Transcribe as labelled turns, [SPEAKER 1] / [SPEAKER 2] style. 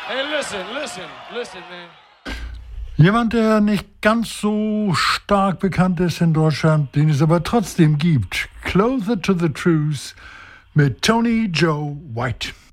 [SPEAKER 1] Hey, listen, man.
[SPEAKER 2] Jemand, der nicht ganz so stark bekannt ist in Deutschland, den es aber trotzdem gibt. Closer to the Truth mit Tony Joe White.